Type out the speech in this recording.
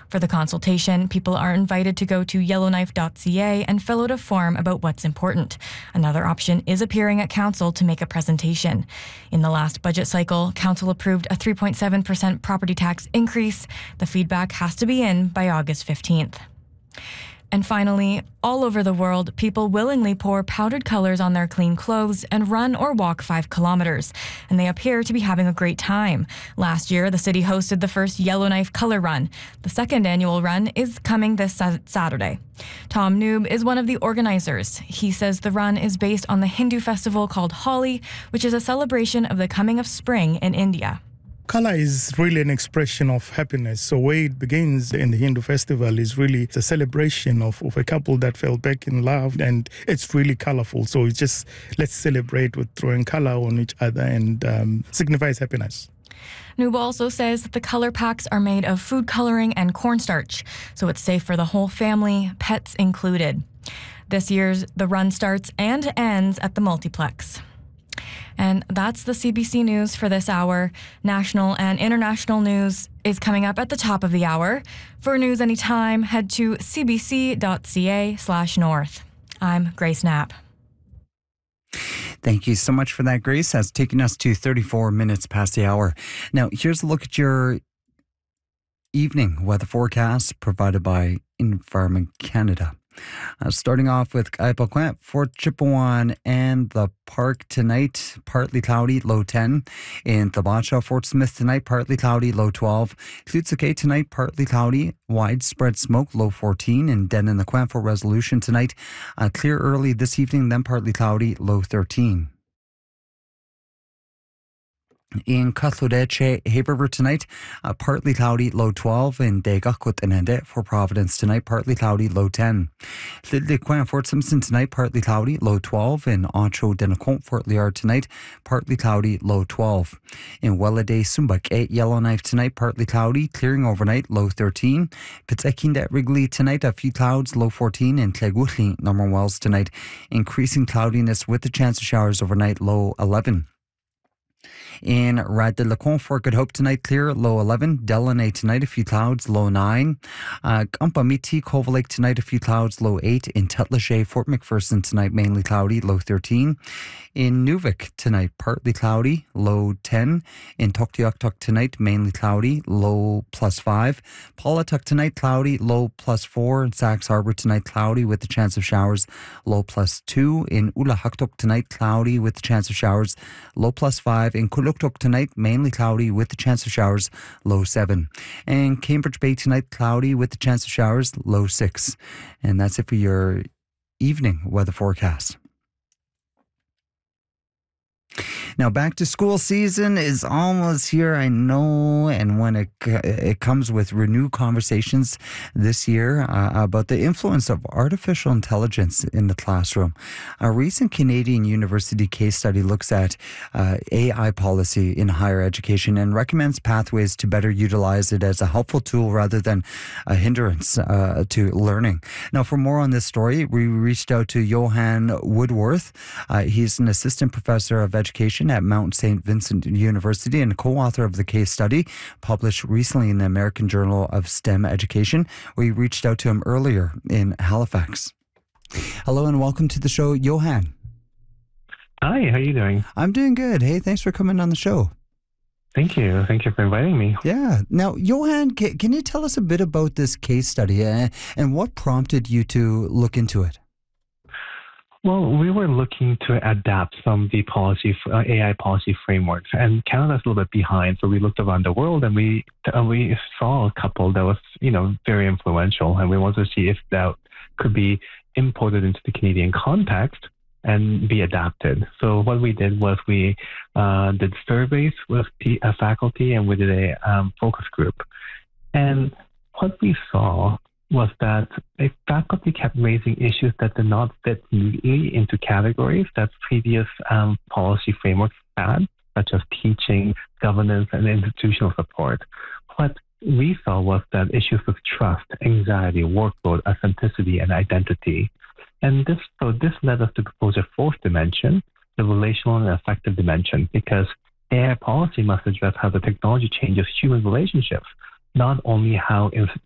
For the consultation, people are invited to go to yellowknife.ca and fill out a form about what's important. Another option is appearing at Council to make a presentation. In the last budget cycle, Council approved a 3.7% property tax increase. The feedback has to be in by August 15th. And finally, all over the world, people willingly pour powdered colors on their clean clothes and run or walk 5 kilometers, and they appear to be having a great time. Last year, the city hosted the first Yellowknife Color Run. The second annual run is coming this Saturday. Tom Noob is one of the organizers. He says the run is based on the Hindu festival called Holi, which is a celebration of the coming of spring in India. Color is really an expression of happiness. So where it begins in the Hindu festival is really a celebration of a couple that fell back in love, and it's really colorful. So it's just, let's celebrate with throwing color on each other and signifies happiness. Noob also says that the color packs are made of food coloring and cornstarch, so it's safe for the whole family, pets included. This year's the run starts and ends at the multiplex. And that's the CBC News for this hour. National and international news is coming up at the top of the hour. For news anytime, head to cbc.ca/north. I'm Grace Knapp. Thank you so much for that, Grace. That's taking us to 34 minutes past the hour. Now, here's a look at your evening weather forecast provided by Environment Canada. Starting off with Kaipakwet, Fort Chipewyan and the Park tonight, partly cloudy, low 10. In Thabacha, Fort Smith tonight, partly cloudy, low 12. Tlutsuke tonight, partly cloudy, widespread smoke, low 14. And Denon, the Quant for Resolution tonight, clear early this evening, then partly cloudy, low 13. In Katludeche, Hay River tonight, partly cloudy, low 12. In Degakut and Ende for Providence tonight, partly cloudy, low 10. Lidliquan, Fort Simpson tonight, partly cloudy, low 12. In Ancho Denacont, Fort Liard tonight, partly cloudy, low 12. In Welladay, Sumbak, 8 Yellowknife tonight, partly cloudy, clearing overnight, low 13. Pitsekinda, Wrigley tonight, a few clouds, low 14. In Tleguhli, Norman Wells tonight, increasing cloudiness with the chance of showers overnight, low 11. In Rad-de-Lacon, Fort Good Hope tonight, clear, low 11. Delaney tonight, a few clouds, low 9. Kampamiti, Cove Lake tonight, a few clouds, low 8. In Tutlashay, Fort McPherson tonight, mainly cloudy, low 13. In Nuvik tonight, partly cloudy, low 10. In Tuktoyaktuk tonight, mainly cloudy, low plus 5. Paulatuk tonight, cloudy, low plus 4. In Sachs Harbor tonight, cloudy with the chance of showers, low plus 2. In Ulahaktuk tonight, cloudy with the chance of showers, low plus 5. In Kuluktuk tonight, mainly cloudy with the chance of showers, low 7. And Cambridge Bay tonight, cloudy with the chance of showers, low 6. And that's it for your evening weather forecast. Now, back to school season is almost here, I know, and when it comes with renewed conversations this year about the influence of artificial intelligence in the classroom. A recent Canadian university case study looks at AI policy in higher education and recommends pathways to better utilize it as a helpful tool rather than a hindrance to learning. Now, for more on this story, we reached out to Johan Woodworth. He's an assistant professor of education at Mount St. Vincent University and co-author of the case study published recently in the American Journal of STEM Education. We reached out to him earlier in Halifax. Hello and welcome to the show, Johan. Hi, how are you doing? I'm doing good. Hey, thanks for coming on the show. Thank you. Thank you for inviting me. Yeah. Now, Johan, can you tell us a bit about this case study and what prompted you to look into it? Well, we were looking to adapt some of the AI policy frameworks, and Canada's a little bit behind. So we looked around the world, and we saw a couple that was, very influential, and we wanted to see if that could be imported into the Canadian context and be adapted. So what we did was we did surveys with faculty, and we did a focus group. And what we saw was that faculty kept raising issues that did not fit neatly into categories that previous policy frameworks had, such as teaching, governance, and institutional support. What we saw was that issues of trust, anxiety, workload, authenticity, and identity. And this led us to propose a fourth dimension, the relational and affective dimension, because AI policy must address how the technology changes human relationships, not only how